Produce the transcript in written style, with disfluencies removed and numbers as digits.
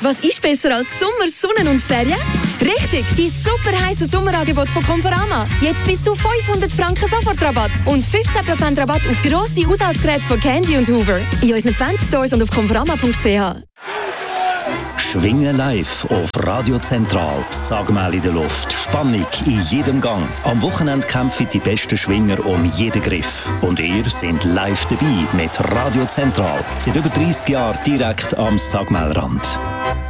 Was ist besser als Sommer, Sonne und Ferien? Richtig, die super heiße Sommerangebot von Conforama. Jetzt bis zu 500 Franken Sofortrabatt und 15% Rabatt auf grosse Haushaltsgeräte von Candy und Hoover. In unseren 20 Stores und auf conforama.ch. Schwingen live auf Radio Zentral. Sagmal in der Luft. Spannung in jedem Gang. Am Wochenende kämpfen die besten Schwinger um jeden Griff. Und ihr seid live dabei mit Radio Zentral. Seit über 30 Jahren direkt am Sagmalrand.